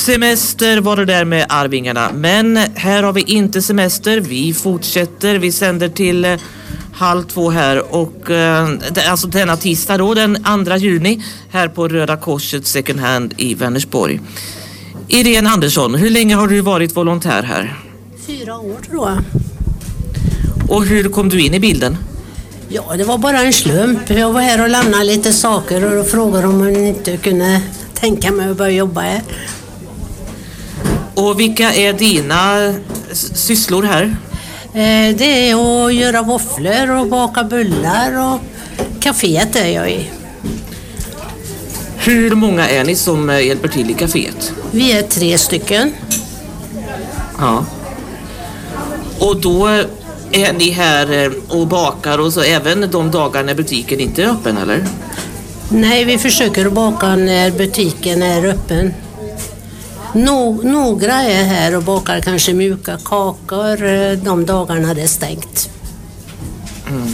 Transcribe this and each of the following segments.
Semester var det där med Arvingarna. Men här har vi inte semester. Vi fortsätter. Vi sänder till 1:30 här. Och alltså denna tisdag då, den 2 juni. Här på Röda Korset Second Hand i Vänersborg. Irene Andersson, hur länge har du varit volontär här? 4 år tror jag. Och hur kom du in i bilden? Ja, det var bara en slump. Jag var här och lämnade lite saker och frågade om man inte kunde tänka mig att börja jobba här. Och vilka är dina sysslor här? Det är att göra våfflor och baka bullar och kaféet är jag i. Hur många är ni som hjälper till i kaféet? Vi är 3 stycken. Ja. Och då är ni här och bakar och så även de dagar när butiken inte är öppen, eller? Nej, vi försöker att baka när butiken är öppen. Några är här och bakar kanske mjuka kakor de dagarna det är stängt. Mm.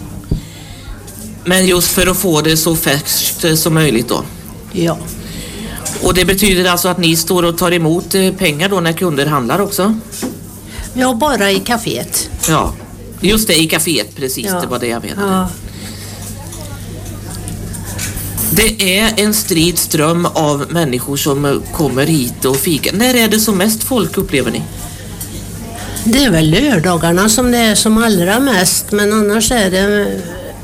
Men just för att få det så färskt som möjligt då? Ja. Och det betyder alltså att ni står och tar emot pengar då när kunder handlar också? Ja, bara i kaféet. Ja, just det, i kaféet, precis, ja. Det var det jag menade. Ja. Det är en strid ström av människor som kommer hit och fikar. När är det som mest folk, upplever ni? Det är väl lördagarna som det är som allra mest, men annars är det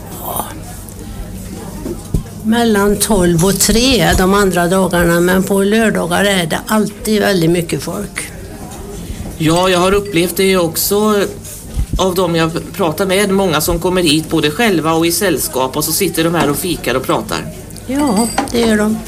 mellan 12 och 3 de andra dagarna, men på lördagar är det alltid väldigt mycket folk. Ja, jag har upplevt det också av dem jag pratar med. Många som kommer hit både själva och i sällskap och så sitter de här och fikar och pratar. Ja, det gör de.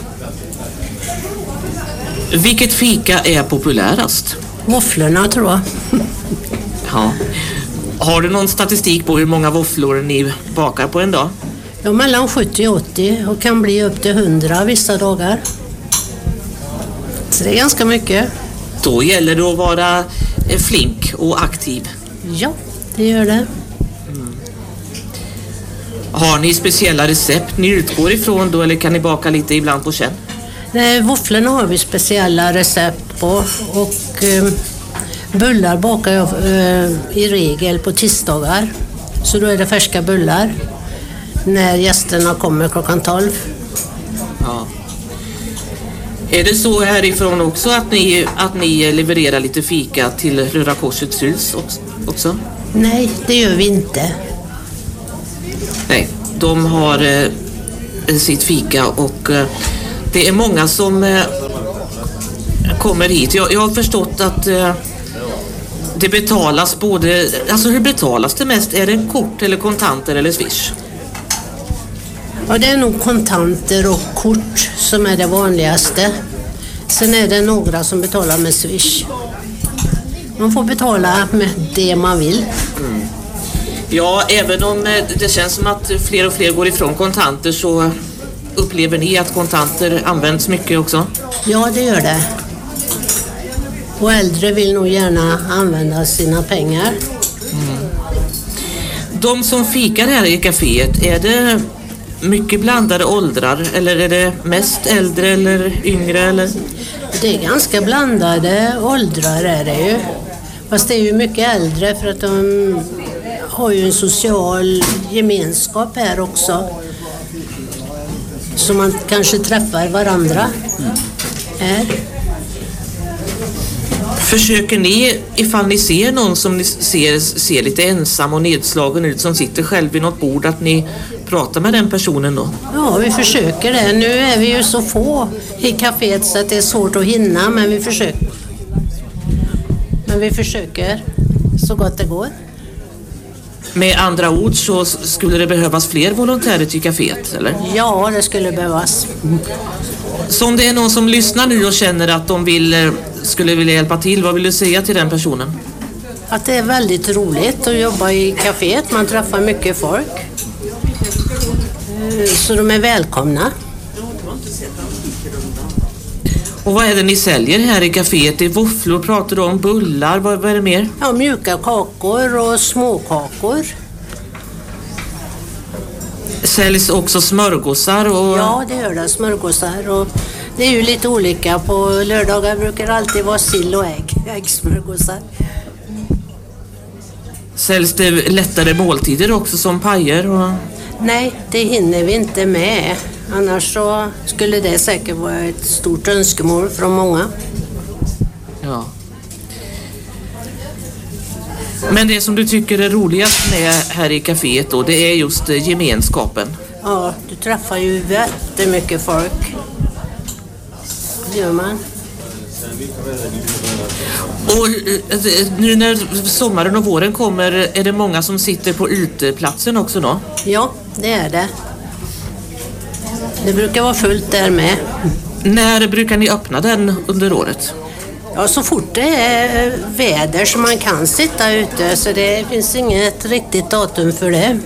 Vilket fika är populärast? Våfflorna tror jag. Ja. Har du någon statistik på hur många våfflor ni bakar på en dag? Ja, mellan 70 och 80 och kan bli upp till 100 vissa dagar. Så det är ganska mycket. Då gäller det att vara flink och aktiv. Ja, det gör det. Har ni speciella recept ni utgår ifrån då, eller kan ni baka lite ibland på känn? Nej, våfflorna har vi speciella recept på och bullar bakar jag i regel på tisdagar. Så då är det färska bullar när gästerna kommer klockan 12. Ja. Är det så härifrån också att ni levererar lite fika till Röda Korsets hus också? Nej, det gör vi inte. Nej, de har sitt fika och det är många som kommer hit. Jag har förstått att det betalas både... Alltså hur betalas det mest? Är det kort eller kontanter eller swish? Ja, det är nog kontanter och kort som är det vanligaste. Sen är det några som betalar med swish. Man får betala med det man vill. Mm. Ja, även om det känns som att fler och fler går ifrån kontanter så upplever ni att kontanter används mycket också? Ja, det gör det. Och äldre vill nog gärna använda sina pengar. Mm. De som fikar här i kaféet, är det mycket blandade åldrar eller är det mest äldre eller yngre? Eller? Det är ganska blandade åldrar är det ju. Fast det är ju mycket äldre för att de har ju en social gemenskap här också. Så man kanske träffar varandra här. Försöker ni, ifall ni ser någon som ni ser lite ensam och nedslagen ut som sitter själv vid något bord, att ni pratar med den personen då? Ja, vi försöker det. Nu är vi ju så få i kaféet så att det är svårt att hinna, men vi försöker. Men vi försöker så gott det går. Med andra ord så skulle det behövas fler volontärer till kaféet, eller? Ja, det skulle behövas. Så om det är någon som lyssnar nu och känner att de skulle vilja hjälpa till, vad vill du säga till den personen? Att det är väldigt roligt att jobba i kaféet. Man träffar mycket folk. Så de är välkomna. Och vad är det ni säljer här i kaféet? Det är våfflor, pratar du om bullar, vad är det mer? Ja, mjuka kakor och småkakor. Säljs också smörgåsar? Och... Ja, det gör det. Smörgåsar. Och Det är ju lite olika. På lördagar brukar det alltid vara sill och äggsmörgåsar. Säljs det lättare måltider också som pajer? Och... Nej, det hinner vi inte med. Annars så skulle det säkert vara ett stort önskemål från många. Ja. Men det som du tycker är roligast med här i kaféet då, det är just gemenskapen? Ja, du träffar ju väldigt mycket folk. Det gör man. Och nu när sommaren och våren kommer, är det många som sitter på uteplatsen också då? Ja, det är det. Det brukar vara fullt där med. När brukar ni öppna den under året? Ja, så fort det är väder så man kan sitta ute, så det finns inget riktigt datum för det.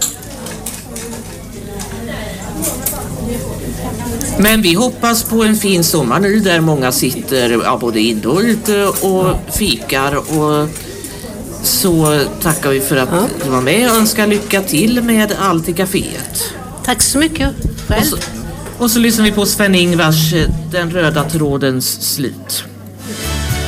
Men vi hoppas på en fin sommar nu där många sitter både inne och ute och fikar, och så tackar vi för att du var med och önskar lycka till med allt i kaféet. Tack så mycket själv. Och så lyssnar vi på Sven-Ingvars Den röda trådens slut.